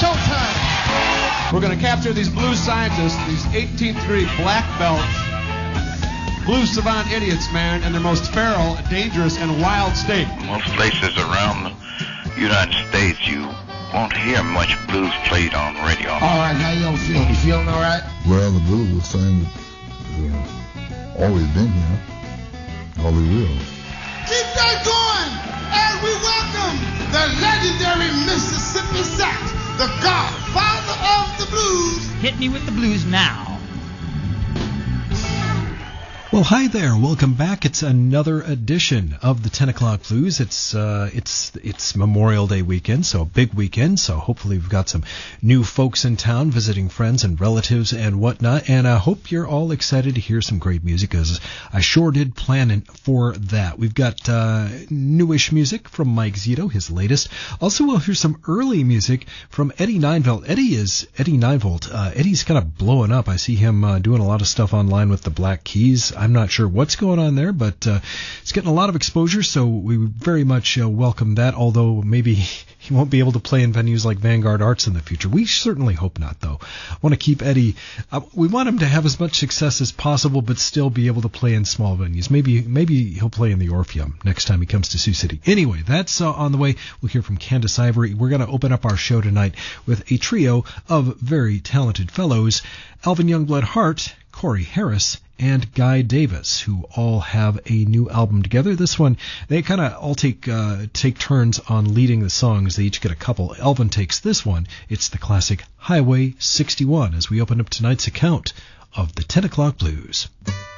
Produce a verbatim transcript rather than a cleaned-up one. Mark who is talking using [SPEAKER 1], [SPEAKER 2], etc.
[SPEAKER 1] showtime. We're going to capture these blues scientists, these eighteenth degree black belt blues savant idiots, man, in their most feral, dangerous, and wild state.
[SPEAKER 2] Most places around the United States, you won't hear much blues played on radio.
[SPEAKER 3] All right, how y'all feeling? You feeling all right?
[SPEAKER 4] Well, the blues is thing that's uh, always been here. Always will.
[SPEAKER 3] Keep that going as we welcome the legendary Mississippi Sax, the godfather of the blues.
[SPEAKER 5] Hit me with the blues now.
[SPEAKER 6] Well, hi there. Welcome back. It's another edition of the ten o'clock Blues. It's uh, it's it's Memorial Day weekend, so a big weekend. So hopefully we've got some new folks in town visiting friends and relatives and whatnot. And I hope you're all excited to hear some great music, as I sure did plan for that. We've got uh, newish music from Mike Zito, his latest. Also, we'll hear some early music from Eddie Ninevolt. Eddie is Eddie Ninevolt. Uh, Eddie's kind of blowing up. I see him uh, doing a lot of stuff online with the Black Keys. I'm not sure what's going on there, but uh, it's getting a lot of exposure, so we very much uh, welcome that, although maybe he won't be able to play in venues like Vanguard Arts in the future. We certainly hope not, though. I want to keep Eddie, uh, we want him to have as much success as possible, but still be able to play in small venues. Maybe maybe he'll play in the Orpheum next time he comes to Sioux City. Anyway, that's uh, on the way. We'll hear from Candace Ivory. We're going to open up our show tonight with a trio of very talented fellows, Alvin Youngblood Hart, Corey Harris, and Guy Davis, who all have a new album together. This one, they kind of all take uh, take turns on leading the songs. They each get a couple. Alvin takes this one. It's the classic Highway sixty-one, as we open up tonight's account of the ten o'clock Blues.